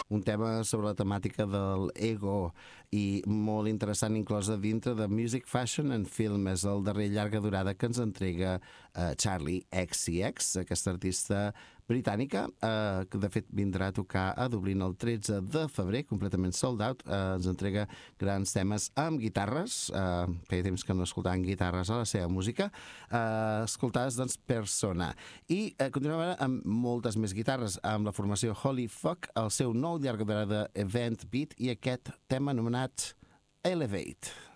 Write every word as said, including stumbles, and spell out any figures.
un tema sobre la temàtica del ego i molt interessant, inclosa dintre de Music, Fashion and Film. És el darrer llarga durada que ens entrega uh, Charlie X C X, aquesta artista britànica, eh, que de fet vindrà a tocar a Dublín el tretze de febrer, completament sold out. Eh, ens entrega grans temes amb guitarres, eh, feia temps que no escoltaven guitarres a la seva música, eh, escoltades doncs Persona. I eh, continuem amb moltes més guitarres, amb la formació Holy Fuck, el seu nou llarga durada Event Beat i aquest tema anomenat Elevate.